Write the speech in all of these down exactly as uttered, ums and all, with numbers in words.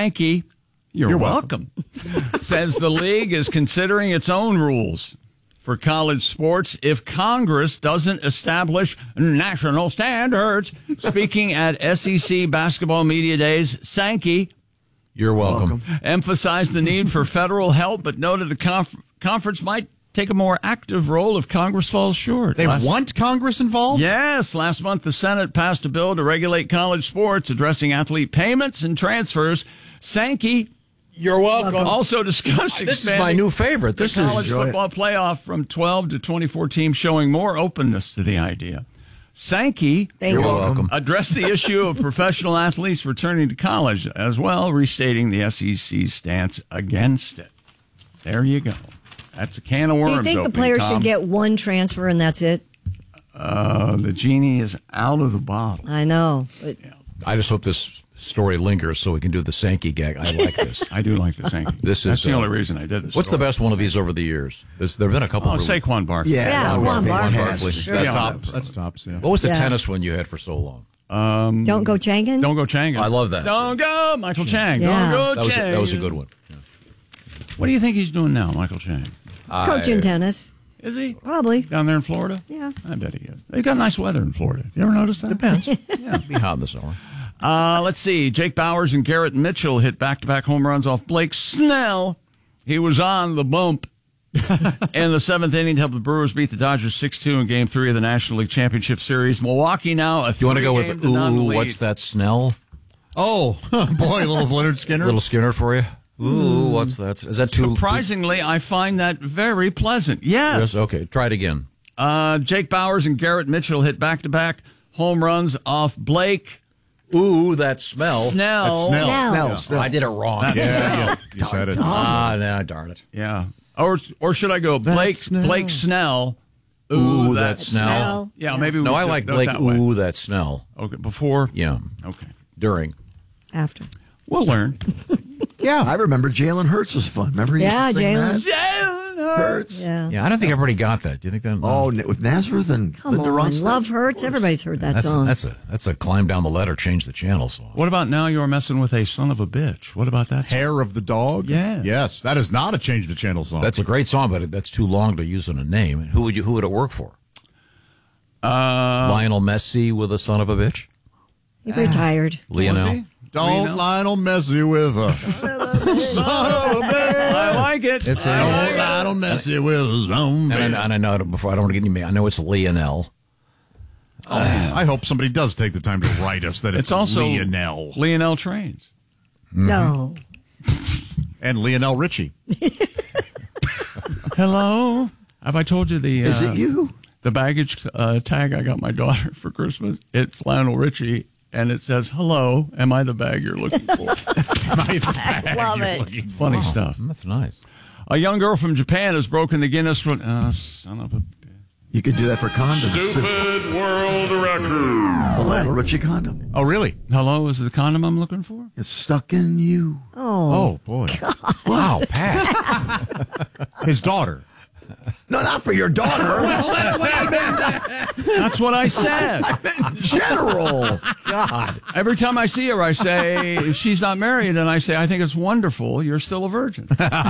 Sankey, you're, You're welcome, welcome. says the league is considering its own rules for college sports if Congress doesn't establish national standards. Speaking at S E C Basketball Media Days, Sankey, you're welcome, emphasized the need for federal help, but noted the conf- conference might take a more active role if Congress falls short. They last, want Congress involved? Yes. Last month, the Senate passed a bill to regulate college sports, addressing athlete payments and transfers. Sankey, you're welcome. Also discussed expanding this is my new favorite. This the is college football playoff from twelve to twenty-four teams, showing more openness to the idea. Sankey, you're welcome, addressed the issue of professional athletes returning to college as well, restating the S E C's stance against it. There you go. That's a can of worms. Do you think opening, the players Tom. should get one transfer and that's it? Uh, the genie is out of the bottle. I know. But yeah. I just hope this story lingers so we can do the Sankey gag. I like this. I do like the Sankey. This That's is the uh, only reason I did this. What's story. the best one of these over the years? There's, there have been a couple. Oh, really, Saquon Barkley. Yeah, Yeah, Saquon Barkley. fantastic. That's, Yeah. top, that's tops, yeah. What was the Yeah. tennis one you had for so long? Um, don't go Changin'? Don't go Changin'. I love that. Don't go Michael Chang. Yeah. Don't go That was, a, Chang. that was a good one. Yeah. What do you think he's doing now, Michael Chang? Coaching I- tennis. Is he? Probably. Down there in Florida? Yeah. I bet he is. They got nice weather in Florida. You ever notice that? Depends. Yeah, it'll be hot in the summer. Uh, let's see. Jake Bowers and Garrett Mitchell hit back-to-back home runs off Blake Snell. He was on the bump in the seventh inning to help the Brewers beat the Dodgers six two in Game three of the National League Championship Series. Milwaukee now a You want to go with, three-game to none ooh, lead. what's that, Snell? Oh, boy, little Leonard Skinner. Little Skinner for you? Ooh, what's that? Is that too... Surprisingly, I find that very pleasant. Yes. Yes, okay, try it again. Uh, Jake Bowers and Garrett Mitchell hit back-to-back home runs off Blake Ooh, that smell. Snell. That's Snell. Snell. Yeah. Snell. I did it wrong. Yeah, yeah, you said it. Ah, no, darn it. Yeah. Or or should I go Blake Snell. Blake Snell? Ooh, Ooh, that that Snell. Snell. Yeah, Yeah. maybe we No, I could like do it Blake. that way. Ooh, that Snell. Okay, before. Yeah. Okay, During. After. we'll learn. Yeah, I remember Jalen Hurts was fun. Remember? He used Yeah, to sing Jalen. that? Hurts. Yeah. Yeah, I don't think everybody got that. Do you think that? Oh, with Nazareth and Come Linda on. Ronstadt? Love Hurts. Everybody's heard that that's a, song. that's a that's a climb down the ladder, change the channel song. What about Now You're Messing with a Son of a Bitch? What about that? Hair of the Dog? Yeah. Yes, that is not a Change the Channel song. That's a great song, but that's too long to use in a name. Who would you? Who would it work for? Uh, Lionel Messi with a son of a bitch. He retired. Lionel. Don't Lionel? Lionel Messi with a son of a bitch. I like it. It's a- Don't Lionel Messi with his own And I, and I know before I don't want to get any. I know it's Lionel. I hope somebody does take the time to write us that it's, It's also Lionel Lionel Trains. No. and Lionel Richie. Hello. Have I told you the? Is uh, it you? The baggage uh, tag I got my daughter for Christmas? It's Lionel Richie, and it says, "Hello, am I the bag you're looking for?" I love it. It's funny stuff. That's nice. A young girl from Japan has broken the Guinness. Re- uh, son of a. You could do that for condoms, too. Stupid world record. A Lionel Richie condom. Oh, really? Hello, is it the condom I'm looking for? It's stuck in you. Oh. Oh, boy. Wow, Pat. His daughter. No, not for your daughter. That's what I said. In general. God. Every time I see her, I say, she's not married, and I say, I think it's wonderful. You're still a virgin.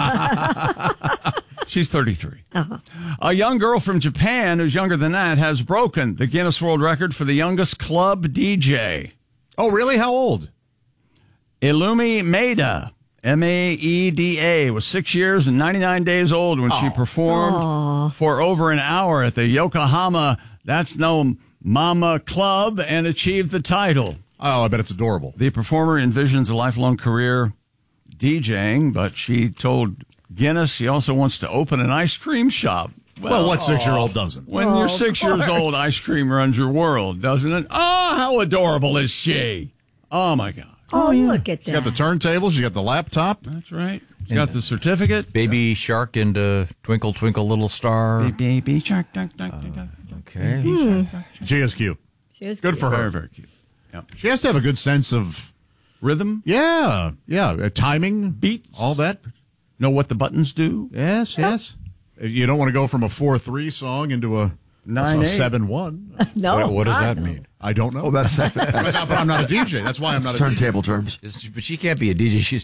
She's thirty-three. Uh-huh. A young girl from Japan who's younger than that has broken the Guinness World Record for the youngest club D J. Oh, really? How old? Ilumi Maeda, M A E D A, was six years and ninety-nine days old when she performed Aw. for over an hour at the Yokohama That's No Mama Club and achieved the title. Oh, I bet it's adorable. The performer envisions a lifelong career DJing, but she told Guinness she also wants to open an ice cream shop. Well, what six-year-old doesn't? When Oh, you're of six years course. old, ice cream runs your world, doesn't it? Oh, how adorable is she? Oh, my God. Oh, look at She got the that. turntable. She got the laptop. That's right. She got the certificate. Baby shark into Twinkle Twinkle Little Star. Baby shark, duck, duck, duck, duck. Okay. She is cute. She is Good cute. for her. Very, very cute. Yep. She has to have a good sense of, Rhythm, yeah, yeah, uh, timing, beats, all that. know what the buttons do. Yes, yes. You don't want to go from a four three song into a Nine, eight. seven one. No. What, what does God, that no. mean? I don't know. Oh, that's, that's, but, but I'm not a D J. That's why I'm not a D J. turntable terms. It's- but she can't be a D J. She's